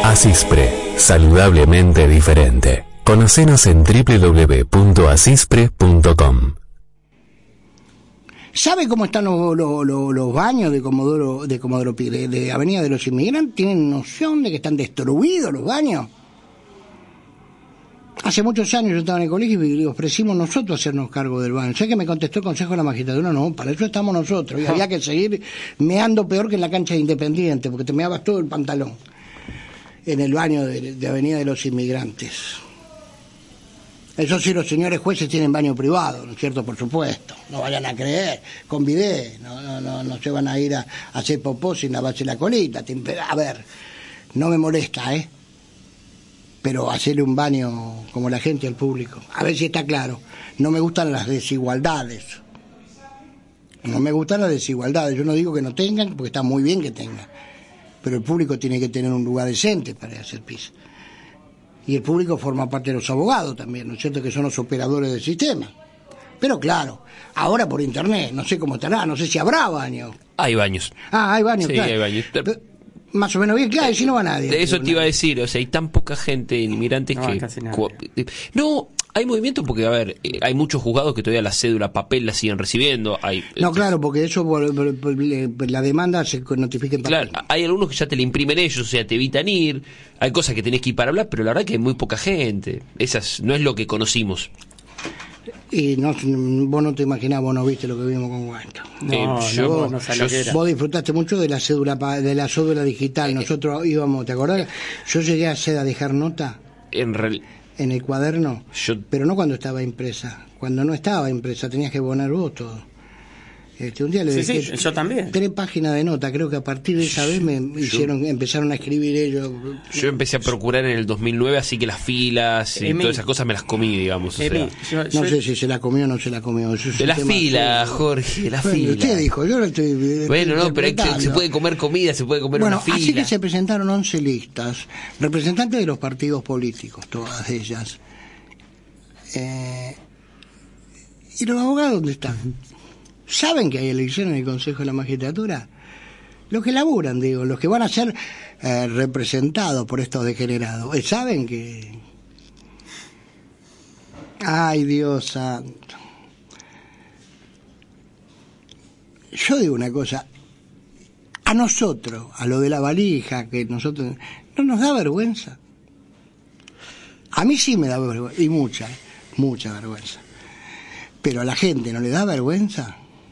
Asispre, saludablemente diferente. Conocenos en www.asispre.com. ¿Sabe cómo están los baños de Comodoro Pi, de Avenida de los Inmigrantes? ¿Tienen noción de que están destruidos los baños? Hace muchos años yo estaba en el colegio y ofrecimos nosotros hacernos cargo del baño. ¿Sabes que me contestó el Consejo de la Magistratura? No, para eso estamos nosotros. Y había que seguir meando peor que en la cancha de Independiente, porque te meabas todo el pantalón en el baño de Avenida de los Inmigrantes. Eso sí, los señores jueces tienen baño privado, ¿no es cierto? Por supuesto. No vayan a creer, con bidet. No se van a ir a hacer popó sin lavarse la colita. A ver, no me molesta, pero hacerle un baño como la gente al público. A ver si está claro. No me gustan las desigualdades. Yo no digo que no tengan, porque está muy bien que tengan. Pero el público tiene que tener un lugar decente para hacer pis. Y el público forma parte de los abogados también, ¿no es cierto? Que son los operadores del sistema. Pero claro, ahora por internet, no sé cómo estará, no sé si habrá baños. Hay baños. Hay baños, sí, claro. Hay baños. Más o menos bien, claro, y si no va nadie. De eso te iba a decir, o sea, hay tan poca gente, inmigrantes que... Casi nada. No, hay movimiento porque, a ver, hay muchos juzgados que todavía la cédula papel la siguen recibiendo. No, claro, porque eso, la demanda se notifica en papel. Claro, hay algunos que ya te la imprimen ellos, o sea, te evitan ir. Hay cosas que tenés que ir para hablar, pero la verdad que hay muy poca gente. No es lo que conocimos. Y vos no te imaginás, vos no viste lo que vimos con Guanto. Vos disfrutaste mucho de la cédula digital. Nosotros íbamos, ¿te acordás? Yo llegué a dejar nota en el cuaderno, pero no cuando estaba impresa. Cuando no estaba impresa tenías que poner vos todo. Un día le dejé yo también. 3 páginas de nota. Creo que a partir de esa vez empezaron a escribir ellos. Yo empecé a procurar en el 2009, así que las filas y todas esas cosas me las comí, digamos. No sé si se la comió o no se la comió. De las filas, Jorge, de las filas. Usted dijo, yo lo estoy. Bueno, no, pero se puede comer comida, se puede comer una fila. Así que se presentaron 11 listas, representantes de los partidos políticos, todas ellas. ¿Y los abogados dónde están? ¿Saben que hay elecciones en el Consejo de la Magistratura? Los que laburan, digo, los que van a ser representados por estos degenerados. ¿Saben que...? Ay, Dios santo. Yo digo una cosa. A nosotros, a lo de la valija, que nosotros... ¿No nos da vergüenza? A mí sí me da vergüenza, y mucha vergüenza. Pero a la gente no le da vergüenza.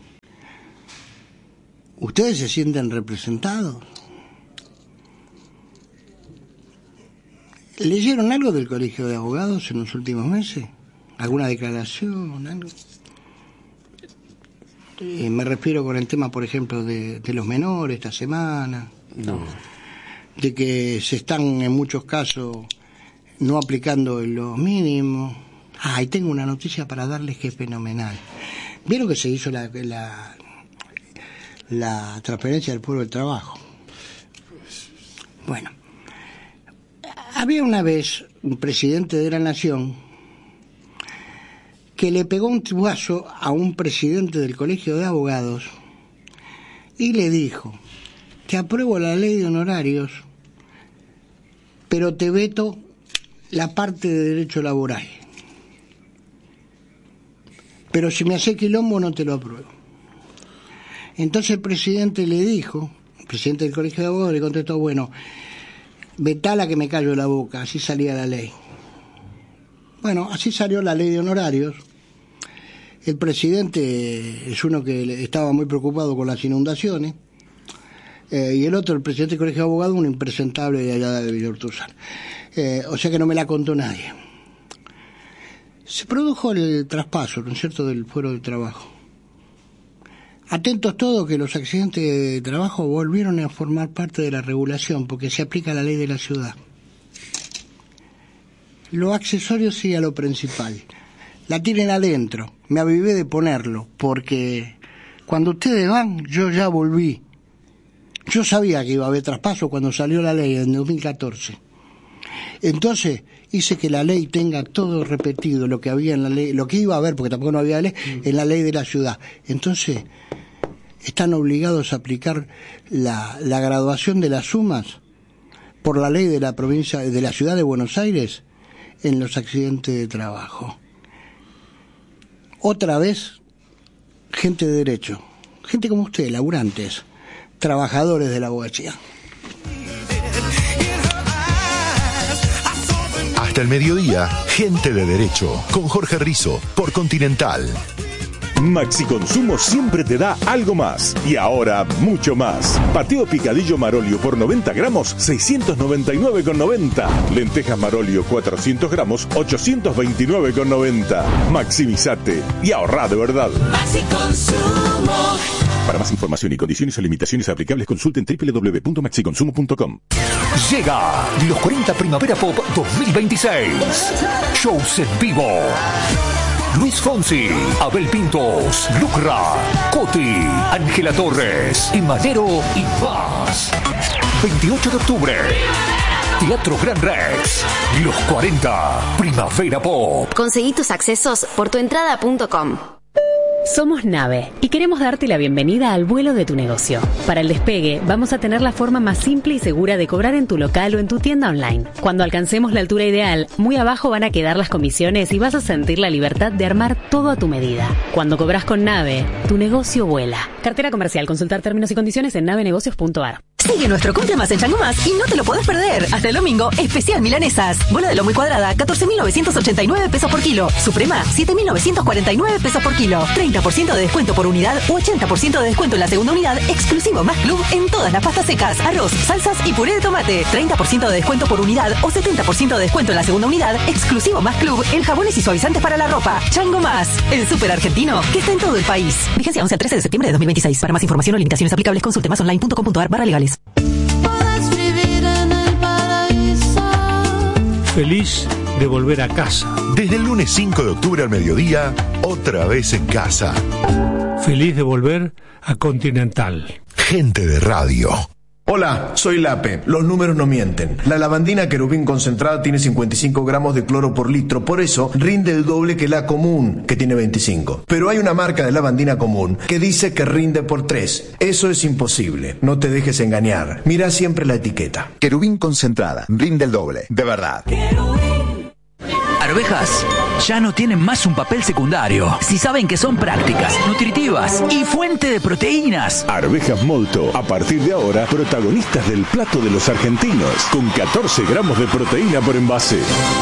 ¿Ustedes se sienten representados? ¿Leyeron algo del Colegio de Abogados en los últimos meses? ¿Alguna declaración? ¿Algo? Me refiero con el tema, por ejemplo, de los menores esta semana. No. De que se están en muchos casos no aplicando los mínimos. Y tengo una noticia para darles que es fenomenal. ¿Vieron que se hizo la transferencia del pueblo del trabajo? Bueno, había una vez un presidente de la nación que le pegó un tubazo a un presidente del Colegio de Abogados y le dijo: te apruebo la ley de honorarios, pero te veto la parte de derecho laboral. Pero si me hace quilombo no te lo apruebo. Entonces el presidente le dijo, el presidente del Colegio de Abogados le contestó: bueno, vetala que me callo la boca, así salía la ley. Bueno, así salió la ley de honorarios. El presidente es uno que estaba muy preocupado con las inundaciones, y el otro, el presidente del Colegio de Abogados, un impresentable de allá de Villortuzar. O sea que no me la contó nadie. Se produjo el traspaso, ¿no es cierto?, del fuero del trabajo. Atentos todos que los accidentes de trabajo volvieron a formar parte de la regulación porque se aplica la ley de la ciudad. Lo accesorio sigue a lo principal. La tienen adentro. Me avivé de ponerlo porque cuando ustedes van, yo ya volví. Yo sabía que iba a haber traspaso cuando salió la ley en 2014. Entonces hice que la ley tenga todo repetido, lo que había en la ley, lo que iba a haber, porque tampoco no había ley, en la ley de la ciudad. Entonces están obligados a aplicar la graduación de las sumas por la ley de la provincia, de la ciudad de Buenos Aires, en los accidentes de trabajo. Otra vez, gente de derecho, gente como usted, laburantes, trabajadores de la abogacía. Hasta el mediodía, gente de derecho, con Jorge Rizzo, por Continental. Maxi Consumo siempre te da algo más. Y ahora, mucho más. Pateo picadillo Marolio por 90 gramos, 699,90. Lentejas Marolio 400 gramos, 829,90. Maximizate y ahorrá de verdad. Maxi Consumo. Para más información y condiciones o limitaciones aplicables, consulten www.maxiconsumo.com. Llega los 40 Primavera Pop 2026. Shows en vivo. Luis Fonsi, Abel Pintos, Lucra, Coti, Ángela Torres, Imanero y más. 28 de octubre, Teatro Gran Rex. Los 40 Primavera Pop. Conseguí tus accesos por tuentrada.com. Somos Nave y queremos darte la bienvenida al vuelo de tu negocio. Para el despegue, vamos a tener la forma más simple y segura de cobrar en tu local o en tu tienda online. Cuando alcancemos la altura ideal, muy abajo van a quedar las comisiones y vas a sentir la libertad de armar todo a tu medida. Cuando cobras con Nave, tu negocio vuela. Cartera comercial. Consultar términos y condiciones en navenegocios.ar. Sigue nuestro Cumple Más en Chango Más y no te lo podés perder. Hasta el domingo, especial milanesas. Bola de lomo y cuadrada, 14.989 pesos por kilo. Suprema, 7.949 pesos por kilo. 30% de descuento por unidad o 80% de descuento en la segunda unidad, exclusivo Más Club en todas las pastas secas, arroz, salsas y puré de tomate. 30% de descuento por unidad o 70% de descuento en la segunda unidad, exclusivo Más Club en jabones y suavizantes para la ropa. Chango Más, el súper argentino que está en todo el país. Vigencia 11 al 13 de septiembre de 2026. Para más información o limitaciones aplicables, consulte masonline.com.ar/legales. Puedes vivir en el paraíso. Feliz de volver a casa. Desde el lunes 5 de octubre al mediodía, otra vez en casa. Feliz de volver a Continental. Gente de radio. Hola, soy Lape. Los números no mienten. La lavandina Querubín concentrada tiene 55 gramos de cloro por litro, por eso rinde el doble que la común, que tiene 25. Pero hay una marca de lavandina común que dice que rinde por 3. Eso es imposible. No te dejes engañar. Mira siempre la etiqueta. Querubín concentrada, rinde el doble, de verdad. Arvejas ya no tienen más un papel secundario. Si saben que son prácticas, nutritivas y fuente de proteínas. Arvejas Molto, a partir de ahora, protagonistas del plato de los argentinos, con 14 gramos de proteína por envase.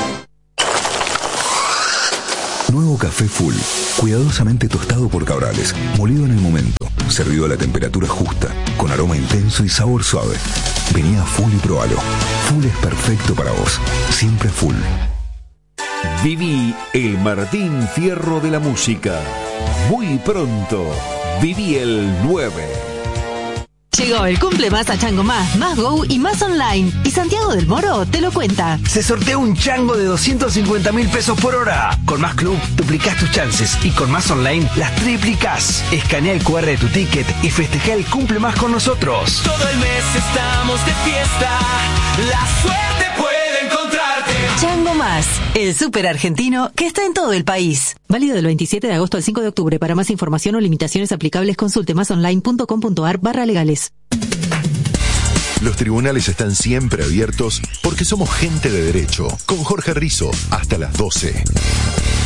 Nuevo café Full, cuidadosamente tostado por Cabrales, molido en el momento, servido a la temperatura justa, con aroma intenso y sabor suave. Vení a Full y probalo. Full es perfecto para vos, siempre Full. Viví el Martín Fierro de la música. Muy pronto, viví el 9. Llegó el Cumple Más a Chango Más, Más Go y Más Online. Y Santiago del Moro te lo cuenta. Se sortea un chango de 250.000 pesos por hora. Con Más Club duplicás tus chances y con Más Online las triplicás. Escanea el QR de tu ticket y festeja el Cumple Más con nosotros. Todo el mes estamos de fiesta. La suerte puede encontrarte. Chango Más, el súper argentino que está en todo el país. Válido del 27 de agosto al 5 de octubre. Para más información o limitaciones aplicables, consulte masonline.com.ar/legales. Los tribunales están siempre abiertos porque somos gente de derecho. Con Jorge Rizzo, hasta las 12.